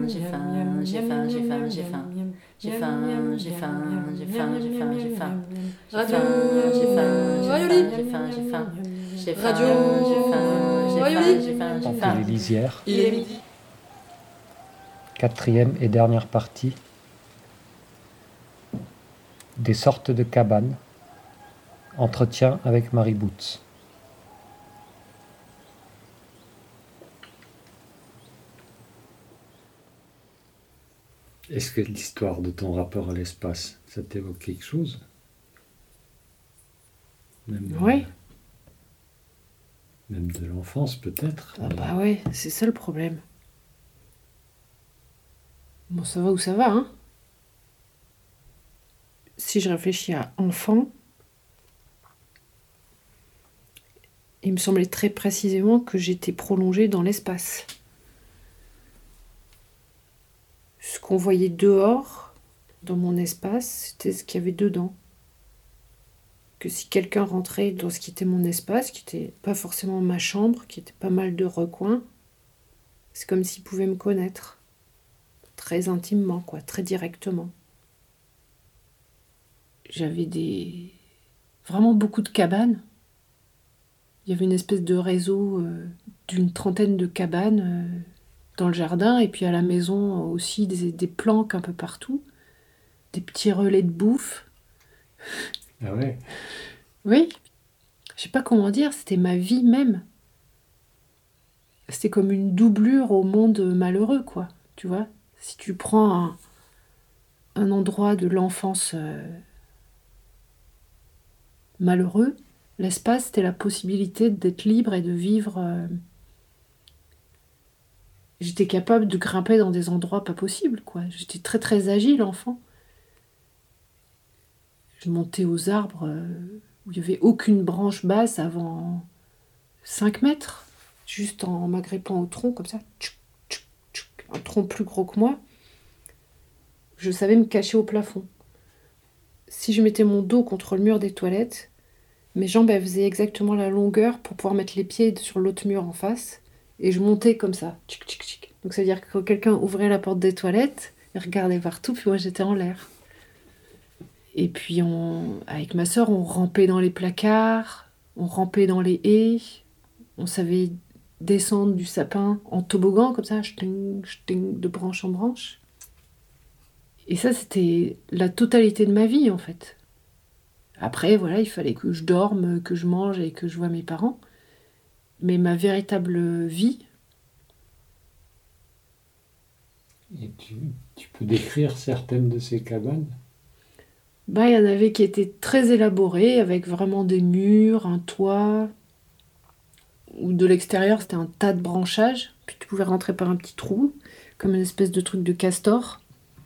J'ai faim, j'ai faim, j'ai faim, j'ai faim. J'ai faim, j'ai faim, j'ai faim, j'ai faim, j'ai faim. J'ai Radio faim, j'ai faim, j'ai Ayoli. faim, j'ai faim, j'ai faim. J'ai Radio faim, j'ai faim, j'ai Ayoli. faim, j'ai faim, j'ai Chantez les faim. lisières. Il est midi. Quatrième et dernière partie. Des sortes de cabanes. Entretien avec Marie Boots. Est-ce que l'histoire de ton rapport à l'espace, ça t'évoque quelque chose? Même, Oui. Même de l'enfance peut-être. Ah bah ouais, c'est ça le problème. Bon, ça va où ça va, hein. Si je réfléchis à enfant, il me semblait très précisément que j'étais prolongée dans l'espace. Ce qu'on voyait dehors, dans mon espace, c'était ce qu'il y avait dedans. Que si quelqu'un rentrait dans ce qui était mon espace, qui était pas forcément ma chambre, qui était pas mal de recoins, c'est comme s'il pouvait me connaître. Très intimement, quoi, très directement. J'avais vraiment beaucoup de cabanes. Il y avait une espèce de réseau d'une trentaine de cabanes dans le jardin, et puis à la maison aussi des planques un peu partout, des petits relais de bouffe. Ah ouais. Oui, je sais pas comment dire, c'était ma vie même. C'était comme une doublure au monde malheureux, quoi, tu vois. Si tu prends un endroit de l'enfance malheureux, l'espace, c'était la possibilité d'être libre et de vivre. J'étais capable de grimper dans des endroits pas possibles, quoi. J'étais très très agile, enfant. Je montais aux arbres où il n'y avait aucune branche basse avant 5 mètres, juste en m'agrippant au tronc, comme ça. Tchouk, tchouk, tchouk. Un tronc plus gros que moi. Je savais me cacher au plafond. Si je mettais mon dos contre le mur des toilettes, mes jambes elles faisaient exactement la longueur pour pouvoir mettre les pieds sur l'autre mur en face. Et je montais comme ça. Tchic, tchic, tchic. Donc ça veut dire que quand quelqu'un ouvrait la porte des toilettes, il regardait partout, puis moi j'étais en l'air. Et puis avec ma sœur, on rampait dans les placards, on rampait dans les haies, on savait descendre du sapin en toboggan comme ça, ch'ting, ch'ting, de branche en branche. Et ça, c'était la totalité de ma vie en fait. Après, voilà, il fallait que je dorme, que je mange et que je voie mes parents. Mais ma véritable vie, Et tu peux décrire certaines de ces cabanes? bah, il y en avait qui étaient très élaborées, avec vraiment des murs, un toit, ou de l'extérieur, c'était un tas de branchages, puis tu pouvais rentrer par un petit trou, comme une espèce de truc de castor.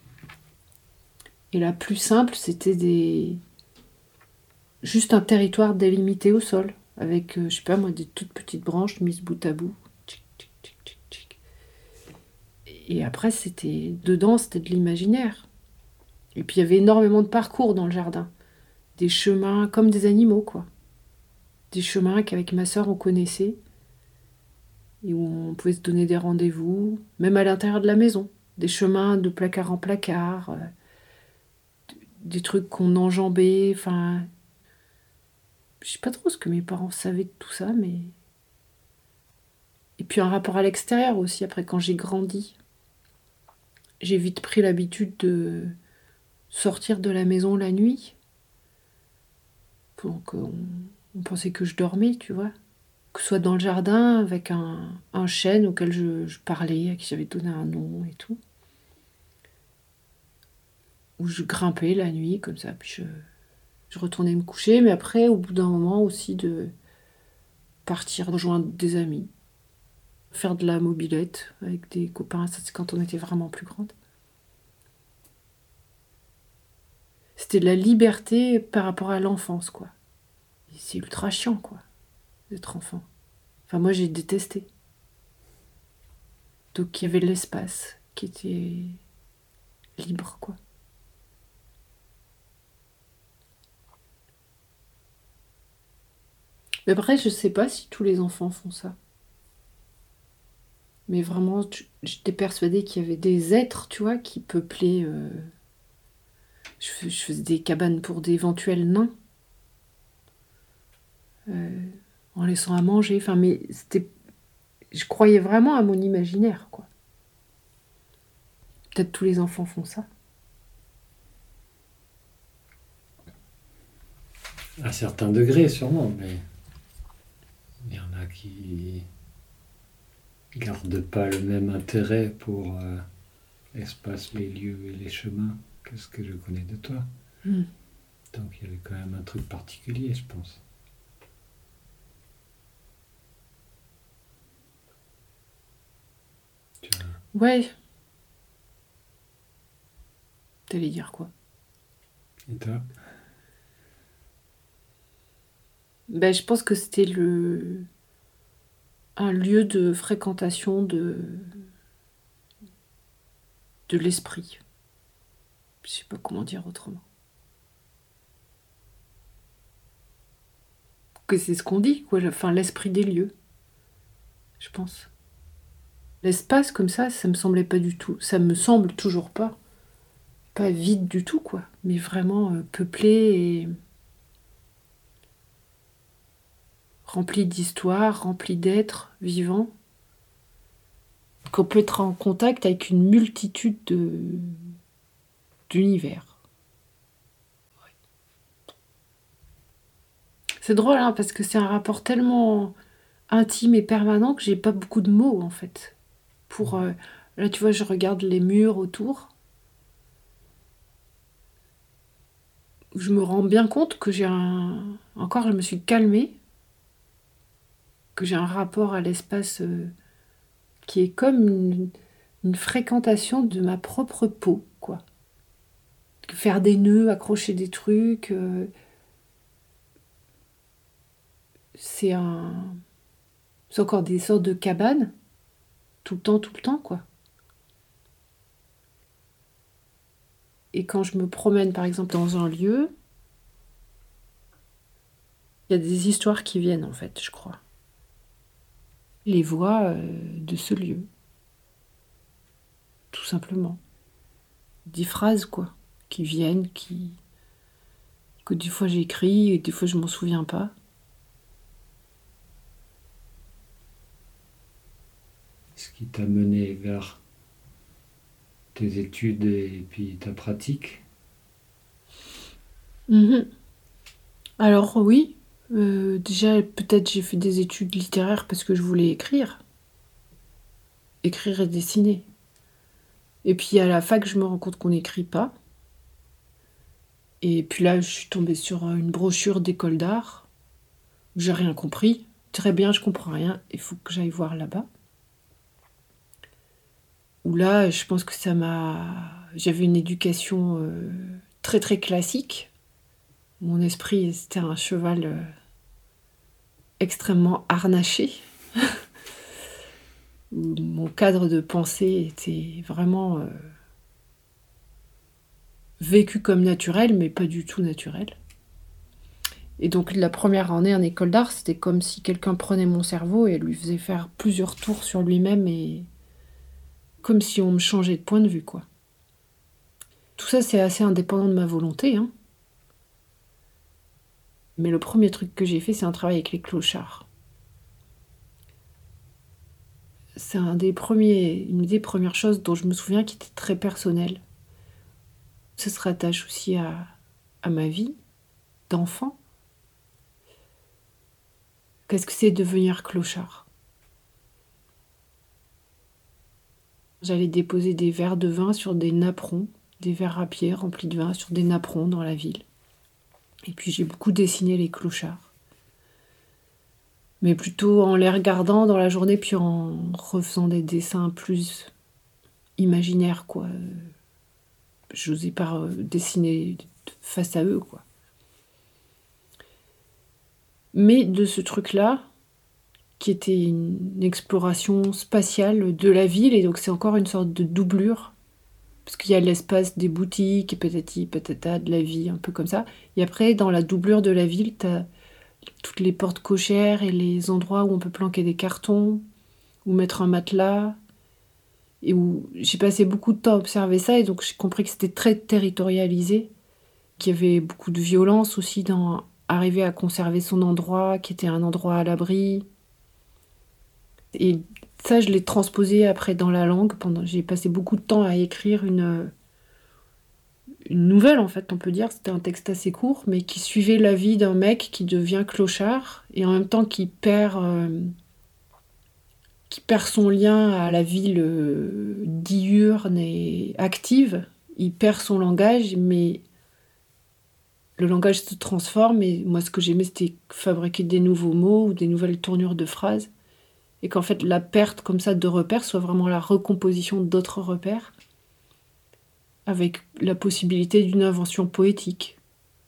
Et la plus simple, c'était juste un territoire délimité au sol, avec, je sais pas moi, des toutes petites branches mises bout à bout. Tchic, tchic, tchic, tchic, tchic. Et après, dedans, c'était de l'imaginaire. Et puis il y avait énormément de parcours dans le jardin. Des chemins comme des animaux, quoi. Des chemins qu'avec ma sœur, on connaissait. Et où on pouvait se donner des rendez-vous, même à l'intérieur de la maison. Des chemins de placard en placard, des trucs qu'on enjambait, enfin... Je sais pas trop ce que mes parents savaient de tout ça, mais... Et puis un rapport à l'extérieur aussi, après, quand j'ai grandi. J'ai vite pris l'habitude de sortir de la maison la nuit. Donc on pensait que je dormais, tu vois. Que ce soit dans le jardin, avec un chêne auquel je parlais, à qui j'avais donné un nom et tout. Où je grimpais la nuit, comme ça, puis je retournais me coucher. Mais après, au bout d'un moment aussi, de partir rejoindre des amis. Faire de la mobilette avec des copains, ça c'est quand on était vraiment plus grande. C'était de la liberté par rapport à l'enfance, quoi. Et c'est ultra chiant, quoi, d'être enfant. Enfin, moi, j'ai détesté. Donc, il y avait de l'espace qui était libre, quoi. Mais après, je sais pas si tous les enfants font ça. Mais vraiment, j'étais persuadée qu'il y avait des êtres, tu vois, qui peuplaient. Je faisais des cabanes pour d'éventuels nains, en laissant à manger. Enfin, mais c'était. Je croyais vraiment à mon imaginaire, quoi. Peut-être tous les enfants font ça. À certains degrés, sûrement, mais il y en a qui gardent pas le même intérêt pour l'espace, les lieux et les chemins que ce que je connais de toi. Donc il y avait quand même un truc particulier, je pense. Ouais. T'allais dire quoi? Et toi? Ben, je pense que c'était un lieu de fréquentation de l'esprit. Je sais pas comment dire autrement. Que c'est ce qu'on dit, quoi. Enfin, l'esprit des lieux, je pense. L'espace comme ça me semblait pas du tout. Ça me semble toujours pas vide du tout, quoi. Mais vraiment peuplé et rempli d'histoires, rempli d'êtres vivants. Qu'on peut être en contact avec une multitude d'univers. C'est drôle, hein, parce que c'est un rapport tellement intime et permanent que j'ai pas beaucoup de mots, en fait. Là, tu vois, je regarde les murs autour. Je me rends bien compte que Encore, je me suis calmée. Que j'ai un rapport à l'espace qui est comme une fréquentation de ma propre peau, quoi. Faire des nœuds, accrocher des trucs... c'est encore des sortes de cabanes, tout le temps, quoi. Et quand je me promène, par exemple, dans un lieu, il y a des histoires qui viennent, en fait, je crois. Les voix de ce lieu. Tout simplement. Des phrases, quoi, qui viennent, que des fois j'écris et des fois je m'en souviens pas. Ce qui t'a mené vers tes études et puis ta pratique. Alors oui, déjà peut-être j'ai fait des études littéraires parce que je voulais écrire et dessiner. Et puis à la fac, je me rends compte qu'on n'écrit pas. Et puis là, je suis tombée sur une brochure d'école d'art. J'ai rien compris. Très bien, je comprends rien. Il faut que j'aille voir là-bas. Où là, je pense que j'avais une éducation très très classique. Mon esprit, c'était un cheval extrêmement harnaché. Où mon cadre de pensée était vraiment vécu comme naturel, mais pas du tout naturel. Et donc la première année en école d'art, c'était comme si quelqu'un prenait mon cerveau et lui faisait faire plusieurs tours sur lui-même, et comme si on me changeait de point de vue, quoi. Tout ça, c'est assez indépendant de ma volonté, hein. Mais le premier truc que j'ai fait, c'est un travail avec les clochards. C'est une des premières choses dont je me souviens qui était très personnelle. Ça se rattache aussi à ma vie d'enfant. Qu'est-ce que c'est devenir clochard? J'allais déposer des verres de vin sur des napperons, des verres à pied remplis de vin sur des napperons dans la ville. Et puis j'ai beaucoup dessiné les clochards. Mais plutôt en les regardant dans la journée, puis en refaisant des dessins plus imaginaires, quoi. J'osais pas dessiner face à eux, quoi. Mais de ce truc-là, qui était une exploration spatiale de la ville, et donc c'est encore une sorte de doublure, parce qu'il y a l'espace des boutiques, et patati patata, de la vie, un peu comme ça. Et après, dans la doublure de la ville, t'as toutes les portes cochères et les endroits où on peut planquer des cartons, ou mettre un matelas, et où j'ai passé beaucoup de temps à observer ça, et donc j'ai compris que c'était très territorialisé, qu'il y avait beaucoup de violence aussi dans arriver à conserver son endroit, qui était un endroit à l'abri. Et ça, je l'ai transposé après dans la langue. J'ai passé beaucoup de temps à écrire une nouvelle, en fait, on peut dire. C'était un texte assez court, mais qui suivait la vie d'un mec qui devient clochard, et en même temps qui perd son lien à la ville diurne et active. Il perd son langage, mais le langage se transforme, et moi, ce que j'aimais, c'était fabriquer des nouveaux mots ou des nouvelles tournures de phrases, et qu'en fait, la perte comme ça de repères soit vraiment la recomposition d'autres repères, avec la possibilité d'une invention poétique.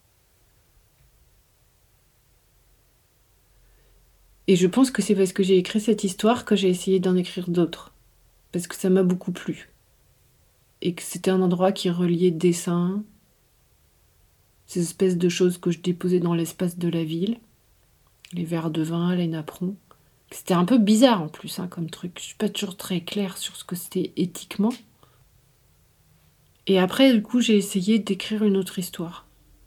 Et je pense que c'est parce que j'ai écrit cette histoire que j'ai essayé d'en écrire d'autres, parce que ça m'a beaucoup plu, et que c'était un endroit qui reliait dessin, ces espèces de choses que je déposais dans l'espace de la ville, les verres de vin, les napperons. C'était un peu bizarre en plus, comme truc. Je suis pas toujours très claire sur ce que c'était éthiquement. Et après, du coup, j'ai essayé d'écrire une autre histoire.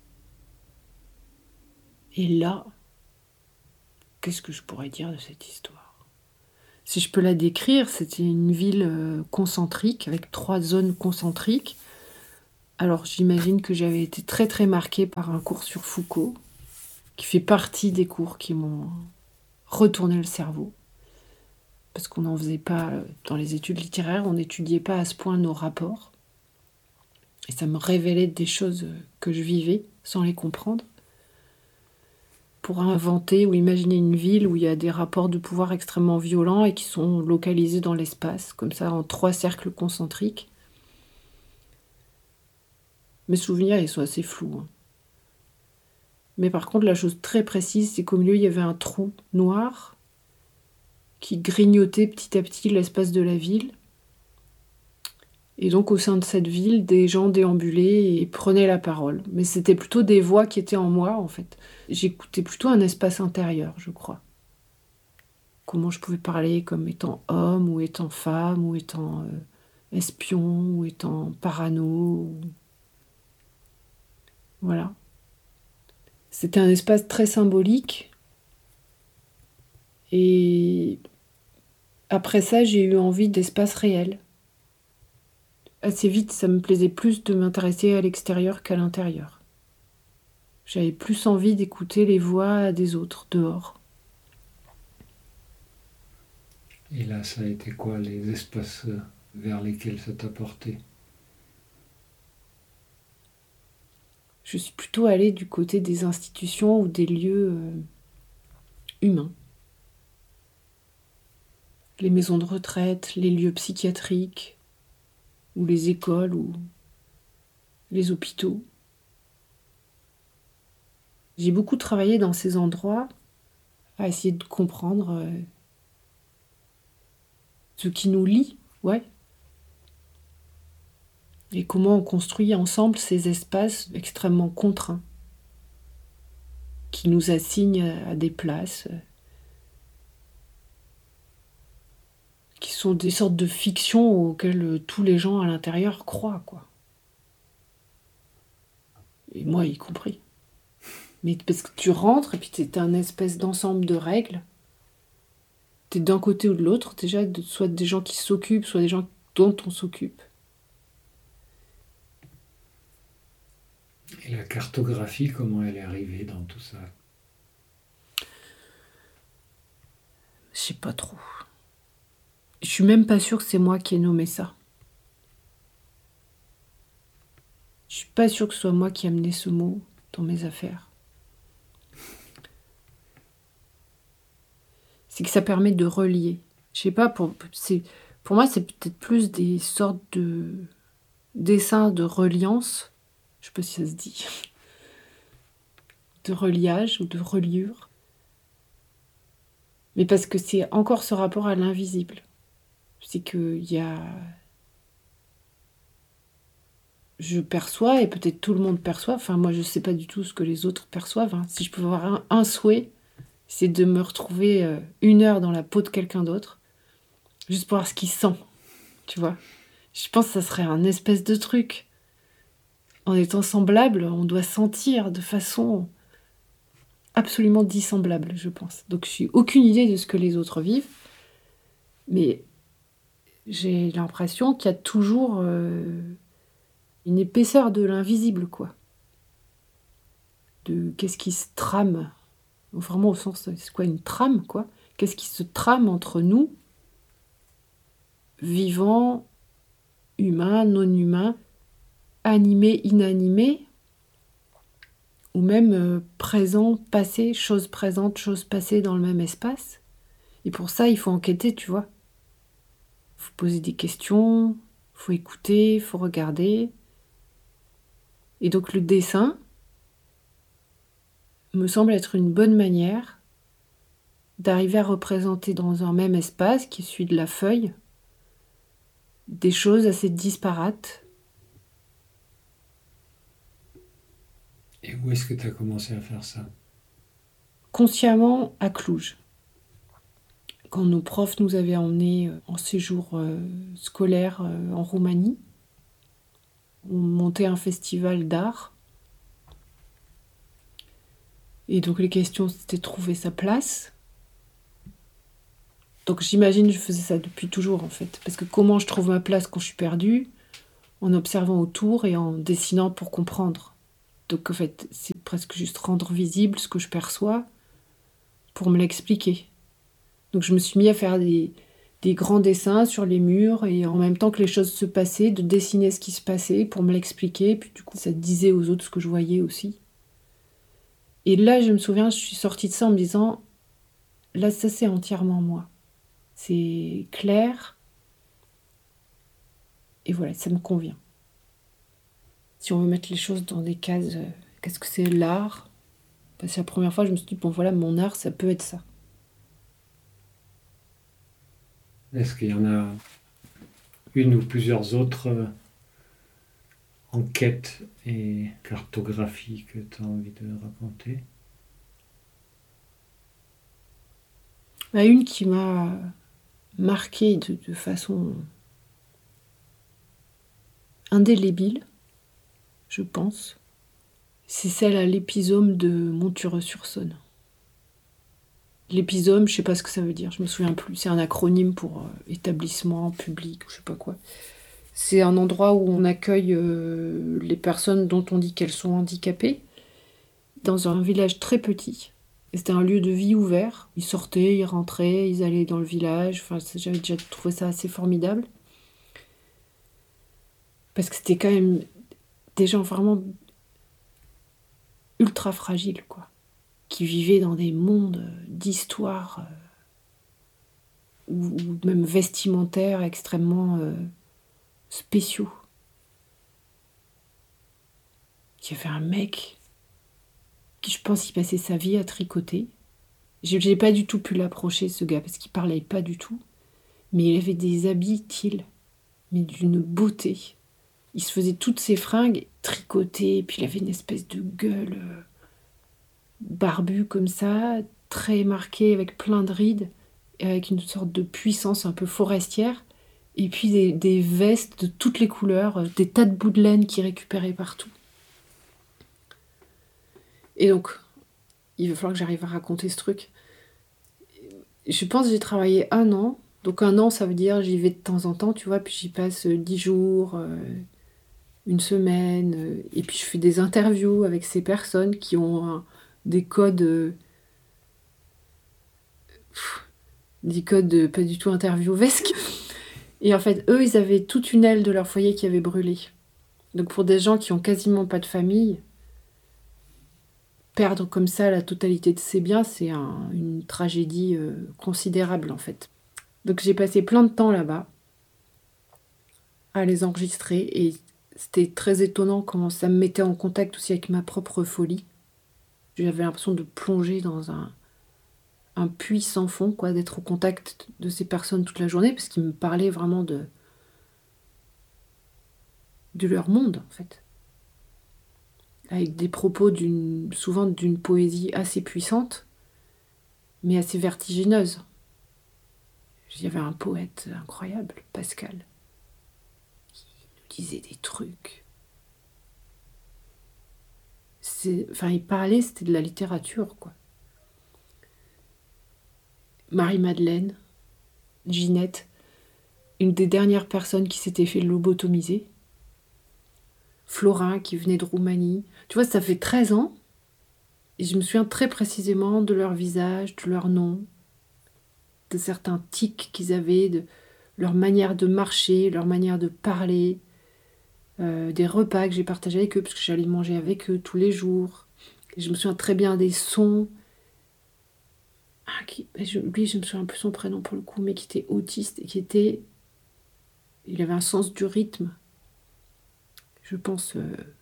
Et là, qu'est-ce que je pourrais dire de cette histoire ? Si je peux la décrire, c'était une ville concentrique, avec 3 zones concentriques. Alors j'imagine que j'avais été très très marquée par un cours sur Foucault, qui fait partie des cours qui m'ont retourné le cerveau. Parce qu'on n'en faisait pas dans les études littéraires, on n'étudiait pas à ce point nos rapports. Et ça me révélait des choses que je vivais sans les comprendre. Pour inventer ou imaginer une ville où il y a des rapports de pouvoir extrêmement violents et qui sont localisés dans l'espace, comme ça, en 3 cercles concentriques. Mes souvenirs, ils sont assez flous. Mais par contre, la chose très précise, c'est qu'au milieu, il y avait un trou noir qui grignotait petit à petit l'espace de la ville. Et donc, au sein de cette ville, des gens déambulaient et prenaient la parole. Mais c'était plutôt des voix qui étaient en moi, en fait. J'écoutais plutôt un espace intérieur, je crois. Comment je pouvais parler comme étant homme, ou étant femme, ou étant espion, ou étant parano. Voilà. C'était un espace très symbolique. Et après ça, j'ai eu envie d'espace réel. Assez vite, ça me plaisait plus de m'intéresser à l'extérieur qu'à l'intérieur. J'avais plus envie d'écouter les voix des autres dehors. Et là, ça a été quoi les espaces vers lesquels ça t'a porté ? Je suis plutôt allée du côté des institutions ou des lieux humains. Les maisons de retraite, les lieux psychiatriques, ou les écoles, ou les hôpitaux. J'ai beaucoup travaillé dans ces endroits à essayer de comprendre ce qui nous lie, ouais. Et comment on construit ensemble ces espaces extrêmement contraints qui nous assignent à des places qui sont des sortes de fictions auxquelles tous les gens à l'intérieur croient, quoi. Et moi y compris. Mais parce que tu rentres et puis t'es un espèce d'ensemble de règles. T'es d'un côté ou de l'autre, déjà, soit des gens qui s'occupent, soit des gens dont on s'occupe. Et la cartographie, comment elle est arrivée dans tout ça ? Je sais pas trop. Je suis même pas sûre que c'est moi qui ai nommé ça. Je suis pas sûre que ce soit moi qui ai amené ce mot dans mes affaires. C'est que ça permet de relier. Je sais pas, pour moi, c'est peut-être plus des sortes de dessins de reliance. Je sais pas si ça se dit. De reliage ou de reliure. Mais parce que c'est encore ce rapport à l'invisible. C'est qu'il y a... Je perçois, et peut-être tout le monde perçoit, enfin moi je sais pas du tout ce que les autres perçoivent. Si je peux avoir un souhait, c'est de me retrouver 1 heure dans la peau de quelqu'un d'autre Juste pour voir ce qu'il sent, tu vois. Je pense que ça serait un espèce de truc. En étant semblable, on doit sentir de façon absolument dissemblable, je pense. Donc je n'ai aucune idée de ce que les autres vivent, mais j'ai l'impression qu'il y a toujours une épaisseur de l'invisible, quoi. De qu'est-ce qui se trame, vraiment au sens, c'est quoi une trame, quoi? Qu'est-ce qui se trame entre nous, vivants, humains, non-humains, animés, inanimés, ou même présents, passés, choses présentes, choses passées dans le même espace. Et pour ça, il faut enquêter, tu vois. Il faut poser des questions, il faut écouter, il faut regarder. Et donc le dessin me semble être une bonne manière d'arriver à représenter dans un même espace, qui est celui de la feuille, des choses assez disparates. Et où est-ce que tu as commencé à faire ça? Consciemment à Cluj. Quand nos profs nous avaient emmenés en séjour scolaire en Roumanie, on montait un festival d'art. Et donc les questions, c'était trouver sa place. Donc j'imagine que je faisais ça depuis toujours en fait. Parce que comment je trouve ma place quand je suis perdue? En observant autour et en dessinant pour comprendre. Donc en fait, c'est presque juste rendre visible ce que je perçois pour me l'expliquer. Donc je me suis mis à faire des grands dessins sur les murs et en même temps que les choses se passaient, de dessiner ce qui se passait pour me l'expliquer. Puis du coup, ça disait aux autres ce que je voyais aussi. Et là, je me souviens, je suis sortie de ça en me disant, là, ça c'est entièrement moi. C'est clair. Et voilà, ça me convient. Si on veut mettre les choses dans des cases, qu'est-ce que c'est l'art? Parce que la première fois, je me suis dit, bon voilà, mon art, ça peut être ça. Est-ce qu'il y en a une ou plusieurs autres enquêtes et cartographies que tu as envie de raconter? Une qui m'a marquée de façon indélébile, je pense, c'est celle à l'épisome de Montureux-sur-Saône. L'épisome, je sais pas ce que ça veut dire, je me souviens plus. C'est un acronyme pour établissement public, je sais pas quoi. C'est un endroit où on accueille les personnes dont on dit qu'elles sont handicapées, dans un village très petit. Et c'était un lieu de vie ouvert. Ils sortaient, ils rentraient, ils allaient dans le village. Enfin, j'avais déjà trouvé ça assez formidable. Parce que c'était quand même des gens vraiment ultra fragiles, quoi. Qui vivaient dans des mondes d'histoire ou même vestimentaires extrêmement spéciaux. Il y avait un mec qui, je pense, il passait sa vie à tricoter. J'ai pas du tout pu l'approcher, ce gars, parce qu'il parlait pas du tout. Mais il avait des habits, mais d'une beauté. Il se faisait toutes ses fringues tricotées, puis il avait une espèce de gueule barbue comme ça, très marquée, avec plein de rides, et avec une sorte de puissance un peu forestière. Et puis des vestes de toutes les couleurs, des tas de bouts de laine qu'il récupérait partout. Et donc, il va falloir que j'arrive à raconter ce truc. Je pense que j'ai travaillé 1 an. Donc 1 an, ça veut dire j'y vais de temps en temps, tu vois, puis j'y passe 10 jours, 1 semaine, et puis je fais des interviews avec ces personnes qui ont des codes pas du tout interviewesques. Et en fait, eux, ils avaient toute une aile de leur foyer qui avait brûlé. Donc pour des gens qui ont quasiment pas de famille, perdre comme ça la totalité de ses biens, c'est une tragédie considérable en fait. Donc j'ai passé plein de temps là-bas à les enregistrer et c'était très étonnant comment ça me mettait en contact aussi avec ma propre folie. J'avais l'impression de plonger dans un puits sans fond, quoi, d'être au contact de ces personnes toute la journée parce qu'ils me parlaient vraiment de leur monde en fait. Avec des propos souvent d'une poésie assez puissante, mais assez vertigineuse. Il y avait un poète incroyable, Pascal, qui nous disait des trucs. Il parlait, c'était de la littérature, quoi. Marie-Madeleine, Ginette, une des dernières personnes qui s'était fait lobotomiser. Florin, qui venait de Roumanie. Tu vois, ça fait 13 ans. Et je me souviens très précisément de leur visage, de leur nom, de certains tics qu'ils avaient, de leur manière de marcher, leur manière de parler, des repas que j'ai partagés avec eux, parce que j'allais manger avec eux tous les jours. Et je me souviens très bien des sons. Lui, je me souviens plus son prénom pour le coup, mais qui était autiste et il avait un sens du rythme, je pense,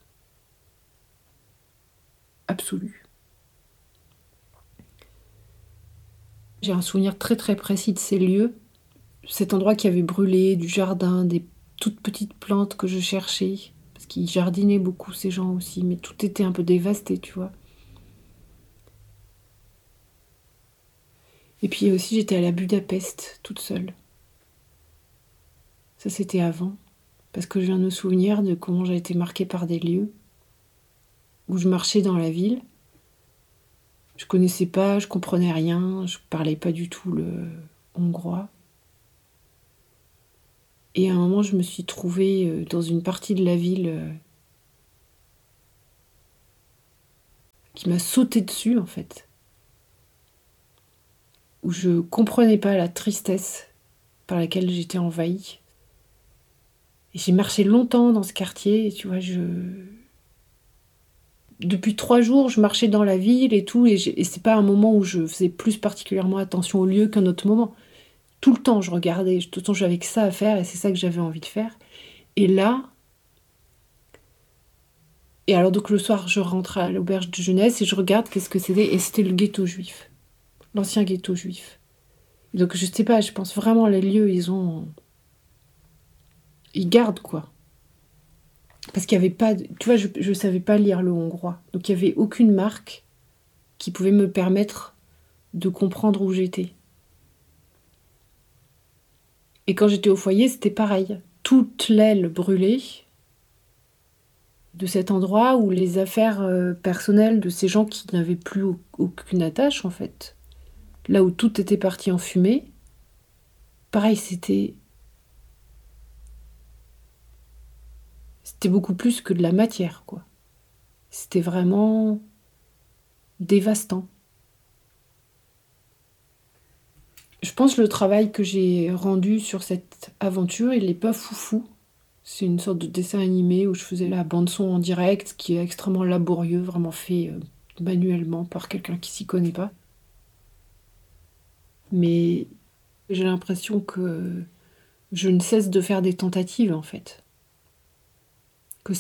absolu. J'ai un souvenir très très précis de ces lieux, cet endroit qui avait brûlé, du jardin, des toutes petites plantes que je cherchais, parce qu'ils jardinaient beaucoup ces gens aussi, mais tout était un peu dévasté, tu vois. Et puis aussi j'étais à la Budapest, toute seule. Ça c'était avant, parce que je viens de me souvenir de comment j'ai été marquée par des lieux où je marchais dans la ville. Je connaissais pas, je comprenais rien, je parlais pas du tout le hongrois. Et à un moment, je me suis trouvée dans une partie de la ville qui m'a sauté dessus, en fait. Où je comprenais pas la tristesse par laquelle j'étais envahie. Et j'ai marché longtemps dans ce quartier, et tu vois, depuis 3 jours, je marchais dans la ville et tout, et c'est pas un moment où je faisais plus particulièrement attention au lieu qu'un autre moment. Tout le temps, je regardais, tout le temps, j'avais que ça à faire, et c'est ça que j'avais envie de faire. Et là... Et alors donc le soir, je rentre à l'auberge de jeunesse et je regarde qu'est-ce que c'était, et c'était le ghetto juif. L'ancien ghetto juif. Donc je sais pas, je pense vraiment les lieux, ils gardent quoi. Parce qu'il y avait pas... Tu vois, je savais pas lire le hongrois. Donc il y avait aucune marque qui pouvait me permettre de comprendre où j'étais. Et quand j'étais au foyer, c'était pareil. Toute l'aile brûlée de cet endroit où les affaires personnelles de ces gens qui n'avaient plus aucune attache, en fait. Là où tout était parti en fumée. Pareil, c'était beaucoup plus que de la matière, quoi. C'était vraiment dévastant. Je pense que le travail que j'ai rendu sur cette aventure, il n'est pas foufou. C'est une sorte de dessin animé où je faisais la bande-son en direct, qui est extrêmement laborieux, vraiment fait manuellement par quelqu'un qui s'y connaît pas. Mais j'ai l'impression que je ne cesse de faire des tentatives, en fait. Que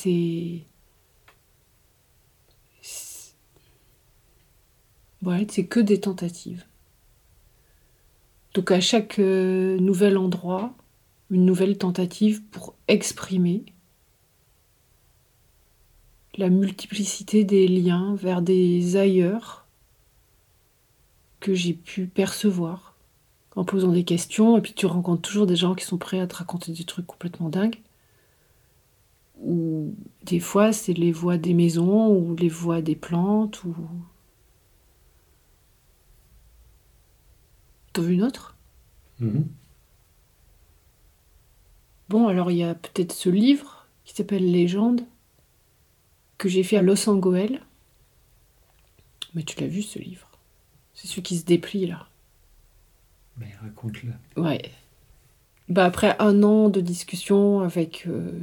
ouais, c'est que des tentatives. Donc à chaque nouvel endroit, une nouvelle tentative pour exprimer la multiplicité des liens vers des ailleurs que j'ai pu percevoir en posant des questions, et puis tu rencontres toujours des gens qui sont prêts à te raconter des trucs complètement dingues. Ou des fois c'est les voix des maisons ou les voix des plantes ou... T'as vu une autre ? Bon, alors il y a peut-être ce livre qui s'appelle Légende que j'ai fait à Los Angeles. Mais tu l'as vu ce livre ? C'est celui qui se déplie là. Mais raconte-le. Ouais. Après 1 an de discussion avec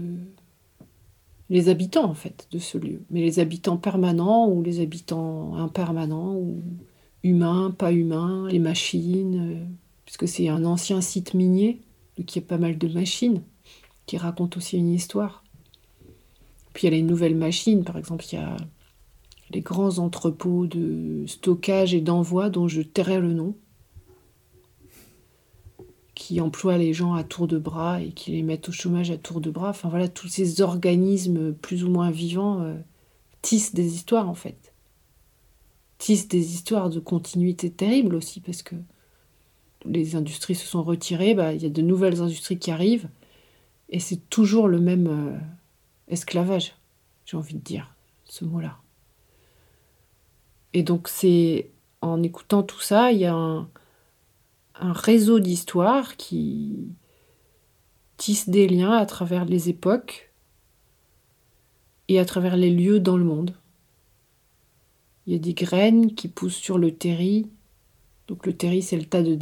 les habitants en fait de ce lieu. Mais les habitants permanents ou les habitants impermanents ou humains, pas humains, les machines, puisque c'est un ancien site minier, donc il y a pas mal de machines qui racontent aussi une histoire. Puis il y a les nouvelles machines, par exemple il y a les grands entrepôts de stockage et d'envoi dont je tairai le nom, qui emploient les gens à tour de bras et qui les mettent au chômage à tour de bras. Enfin voilà, tous ces organismes plus ou moins vivants tissent des histoires en fait. Tissent des histoires de continuité terribles aussi, parce que les industries se sont retirées, il y a de nouvelles industries qui arrivent, et c'est toujours le même esclavage, j'ai envie de dire, ce mot-là. Et donc c'est en écoutant tout ça, il y a un réseau d'histoires qui tisse des liens à travers les époques et à travers les lieux dans le monde. Il y a des graines qui poussent sur le terri. Donc le terri, c'est le tas de